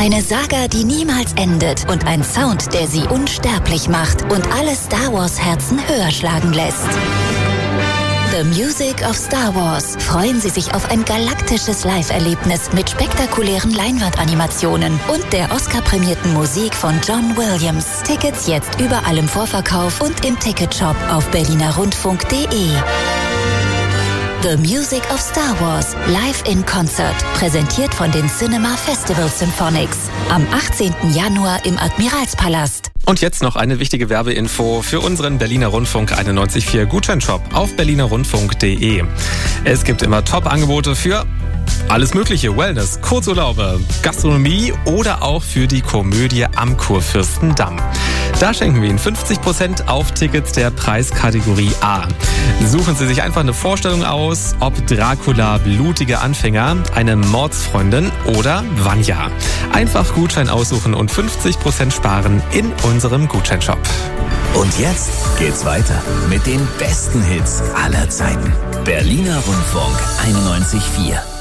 Eine Saga, die niemals endet und ein Sound, der sie unsterblich macht und alle Star Wars Herzen höher schlagen lässt. The Music of Star Wars. Freuen Sie sich auf ein galaktisches Live-Erlebnis mit spektakulären Leinwandanimationen und der Oscar-prämierten Musik von John Williams. Tickets jetzt überall im Vorverkauf und im Ticketshop auf berlinerrundfunk.de. The Music of Star Wars, live in Concert, präsentiert von den Cinema Festival Symphonics. Am 18. Januar im Admiralspalast. Und jetzt noch eine wichtige Werbeinfo für unseren Berliner Rundfunk 91.4 Gutscheinshop auf berlinerrundfunk.de. Es gibt immer Top-Angebote für alles Mögliche, Wellness, Kurzurlaube, Gastronomie oder auch für die Komödie am Kurfürstendamm. Da schenken wir Ihnen 50% auf Tickets der Preiskategorie A. Suchen Sie sich einfach eine Vorstellung aus, ob Dracula, blutige Anfänger, eine Mordsfreundin oder Vanya. Einfach Gutschein aussuchen und 50% sparen in unserem Gutscheinshop. Und jetzt geht's weiter mit den besten Hits aller Zeiten. Berliner Rundfunk 91.4.